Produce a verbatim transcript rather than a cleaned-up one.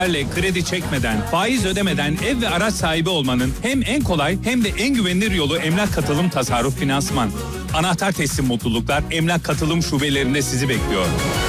kredi çekmeden, faiz ödemeden ev ve araç sahibi olmanın hem en kolay hem de en güvenilir yolu Emlak Katılım Tasarruf Finansman. Anahtar teslim mutluluklar Emlak Katılım şubelerinde sizi bekliyor.